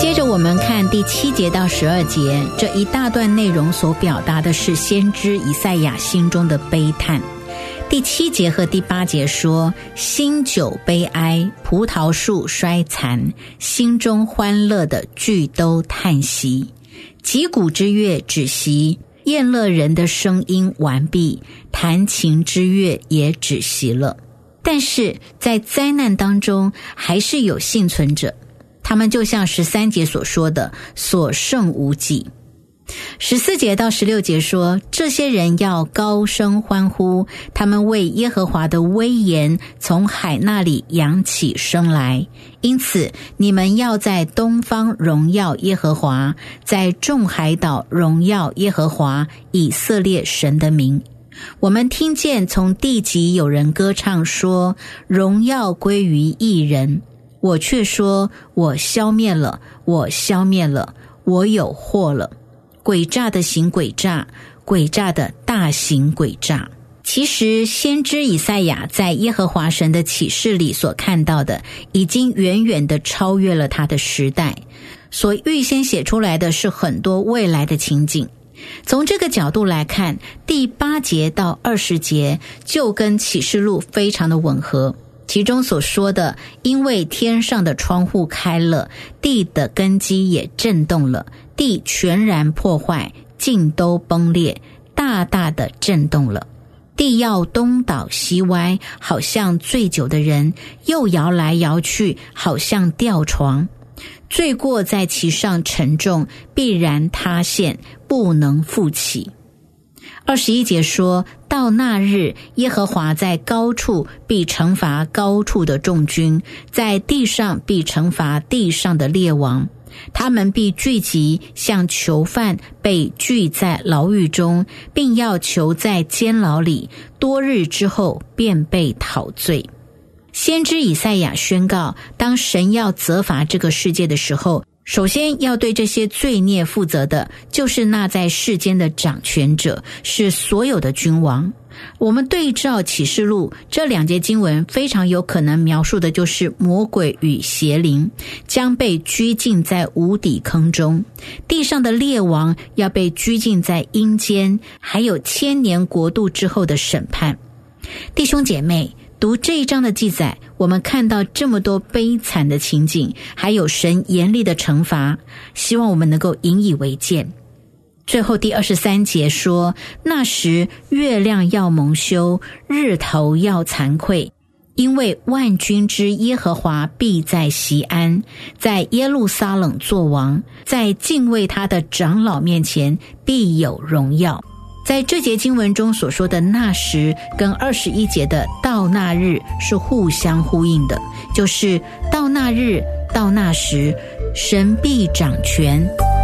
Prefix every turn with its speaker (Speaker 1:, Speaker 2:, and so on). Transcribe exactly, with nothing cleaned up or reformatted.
Speaker 1: 接着我们看第七节到十二节，这一大段内容所表达的是先知以赛亚心中的悲叹。第七节和第八节说，新酒悲哀，葡萄树衰残，心中欢乐的俱都叹息，击鼓之乐止息，宴乐人的声音完毕，弹琴之乐也止息了。但是在灾难当中还是有幸存者，他们就像十三节所说的，所剩无几。十四节到十六节说，这些人要高声欢呼，他们为耶和华的威严从海那里扬起声来。因此你们要在东方荣耀耶和华，在众海岛荣耀耶和华以色列神的名。我们听见从地极有人歌唱说，荣耀归于一人。我却说，我消灭了，我消灭了，我有祸了。诡诈的行诡诈，诡诈的大行诡诈。其实先知以赛亚在耶和华神的启示里所看到的，已经远远的超越了他的时代，所预先写出来的是很多未来的情景。从这个角度来看，第八节到二十节就跟启示录非常的吻合。其中所说的，因为天上的窗户开了，地的根基也震动了，地全然破坏，尽都崩裂，大大的震动了。地要东倒西歪，好像醉酒的人，又摇来摇去，好像吊床。罪过在其上沉重，必然塌陷，不能复起。二十一节说，到那日，耶和华在高处必惩罚高处的众军，在地上必惩罚地上的列王。他们必聚集，像囚犯被聚在牢狱中，并要囚在监牢里，多日之后便被讨罪。先知以赛亚宣告，当神要责罚这个世界的时候，首先要对这些罪孽负责的，就是那在世间的掌权者，是所有的君王。我们对照启示录这两节经文，非常有可能描述的就是魔鬼与邪灵将被拘禁在无底坑中，地上的列王要被拘禁在阴间，还有千年国度之后的审判。弟兄姐妹，读这一章的记载，我们看到这么多悲惨的情景，还有神严厉的惩罚，希望我们能够引以为戒。最后第二十三节说，那时月亮要蒙羞，日头要惭愧，因为万军之耶和华必在锡安，在耶路撒冷作王，在敬畏他的长老面前必有荣耀。在这节经文中所说的那时跟二十一节的到那日是互相呼应的，就是到那日到那时，神必掌权，